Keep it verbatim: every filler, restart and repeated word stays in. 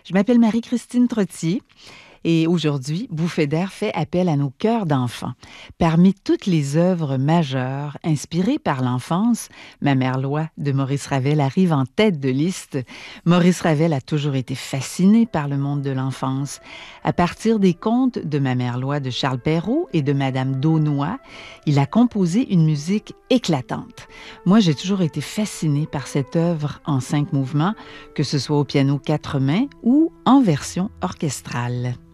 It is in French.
Je m'appelle Marie-Christine Trottier et aujourd'hui, Bouffée d'air fait appel à nos cœurs d'enfants. Parmi toutes les œuvres majeures inspirées par l'enfance, Ma mère loi de Maurice Ravel arrive en tête de liste. Maurice Ravel a toujours été fasciné par le monde de l'enfance. À partir des contes de Ma mère loi de Charles Perrault et de Madame Daunois, il a composé une musique éclatante. Moi, j'ai toujours été fascinée par cette œuvre en cinq mouvements, que ce soit au piano quatre mains ou en version orchestrale.